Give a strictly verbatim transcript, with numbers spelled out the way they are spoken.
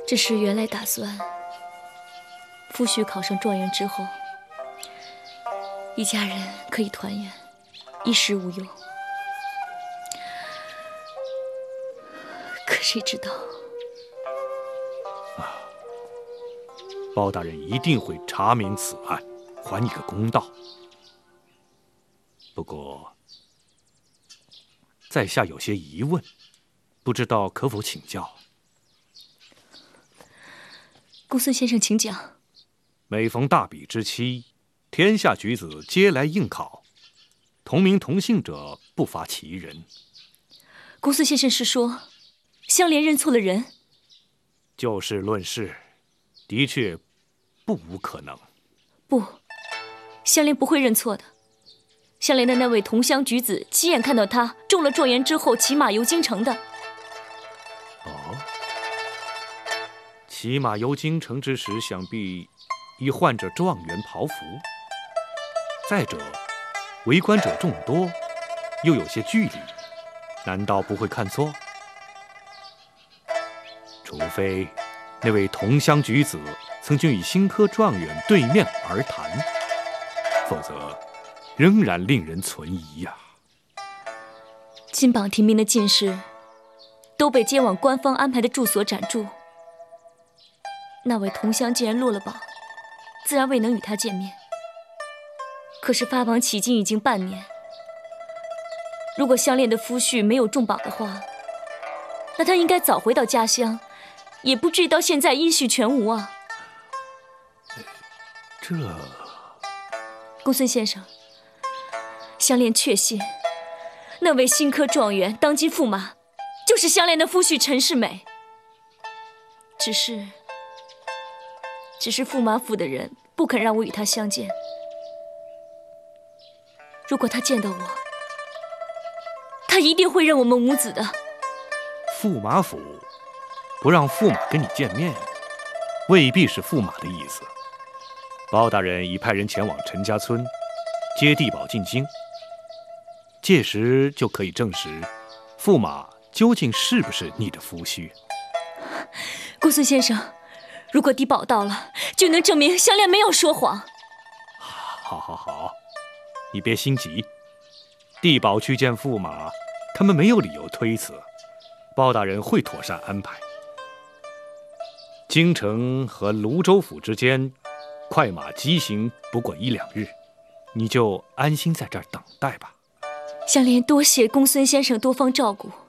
只是原来打算，夫婿考上状元之后，一家人可以团圆，衣食无忧。可谁知道？ 啊，包大人一定会查明此案，还你个公道。不过，在下有些疑问，不知道可否请教？ 公孙先生，请讲。 每逢大比之期，天下举子皆来应考，同名同姓者不乏其人。 公孙先生是说，香莲认错了人？ 就事论事，的确不无可能。 不，香莲不会认错的。香莲的那位同乡举子亲眼看到他中了状元之后骑马游京城的。 哦，骑马游京城之时，想必已换着状元袍服。再者，围观者众多，又有些距离，难道不会看错？除非那位同乡举子曾经与新科状元对面而谈，否则仍然令人存疑呀。 金榜题名的进士都被接往官方安排的住所暂住，那位同乡既然落了榜，自然未能与他见面。可是发榜迄今已经半年，如果香莲的夫婿没有中榜的话，那他应该早回到家乡，也不至于到现在音讯全无啊。 这…… 公孙先生，香莲确信那位新科状元当今驸马就是香莲的夫婿陈世美，只是只是驸马府的人不肯让我与他相见。如果他见到我，他一定会认我们母子的。 驸马府不让驸马跟你见面，未必是驸马的意思。包大人已派人前往陈家村接地保进京，届时就可以证实驸马究竟是不是你的夫婿。 公孙先生，如果地保到了，就能证明香莲没有说谎。 好好好，你别心急。地保去见驸马，他们没有理由推辞，包大人会妥善安排。京城和泸州府之间，快马疾行不过一两日，你就安心在这儿等待吧。 香莲多谢公孙先生多方照顾。